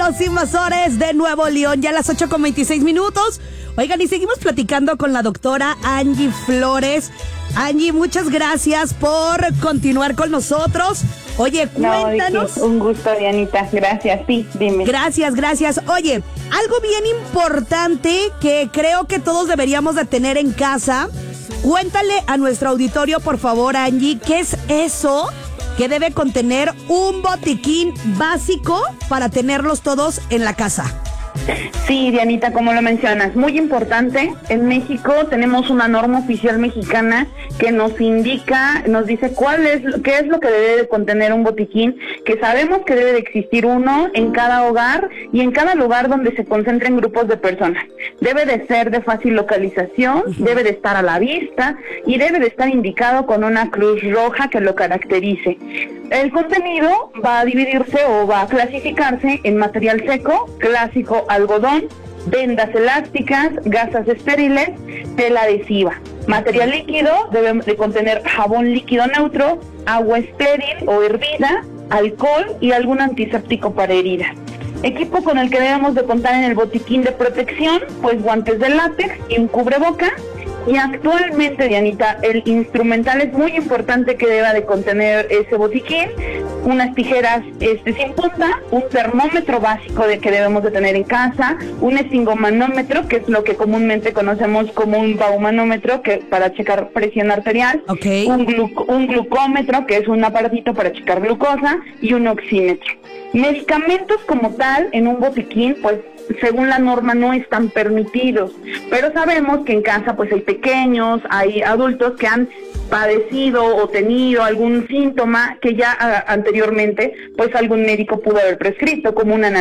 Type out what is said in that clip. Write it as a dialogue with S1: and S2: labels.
S1: los invasores de Nuevo León, ya a las 8:26. Oigan, y seguimos platicando con la doctora Angie Flores. Angie, muchas gracias por continuar con nosotros. Oye, cuéntanos.
S2: Un gusto, Dianita. Gracias, sí, dime.
S1: Gracias. Oye, algo bien importante que creo que todos deberíamos de tener en casa. Cuéntale a nuestro auditorio, por favor, Angie, ¿qué es eso que debe contener un botiquín básico para tenerlos todos en la casa?
S2: Sí, Dianita, como lo mencionas, muy importante. En México tenemos una norma oficial mexicana que nos indica, nos dice qué es lo que debe de contener un botiquín, que sabemos que debe de existir uno en cada hogar y en cada lugar donde se concentren grupos de personas. Debe de ser de fácil localización, debe de estar a la vista y debe de estar indicado con una cruz roja que lo caracterice. El contenido va a dividirse o va a clasificarse en material seco, clásico, algodón, vendas elásticas, gasas estériles, tela adhesiva. Material líquido debe de contener jabón líquido neutro, agua estéril o hervida, alcohol y algún antiséptico para heridas. Equipo con el que debemos de contar en el botiquín de protección, pues guantes de látex y un cubreboca. Y actualmente, Dianita, el instrumental es muy importante que deba de contener ese botiquín, unas tijeras sin punta, un termómetro básico que debemos de tener en casa, un esfingomanómetro, que es lo que comúnmente conocemos como un baumanómetro, que para checar presión arterial,
S1: okay.
S2: un glucómetro, que es un aparatito para checar glucosa, y un oxímetro. Medicamentos como tal en un botiquín, pues según la norma no están permitidos, pero sabemos que en casa pues hay pequeños, hay adultos que han padecido o tenido algún síntoma que ya anteriormente pues algún médico pudo haber prescrito, como una